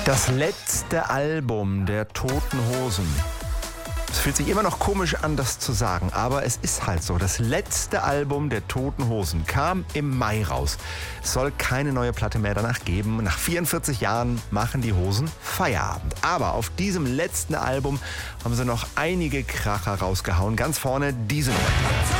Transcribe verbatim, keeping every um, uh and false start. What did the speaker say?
Das letzte Album der Toten Hosen. Es fühlt sich immer noch komisch an, das zu sagen, aber es ist halt so. Das letzte Album der Toten Hosen kam im Mai raus. Es soll keine neue Platte mehr danach geben. Nach vierundvierzig Jahren machen die Hosen Feierabend. Aber auf diesem letzten Album haben sie noch einige Kracher rausgehauen. Ganz vorne diese Nummer.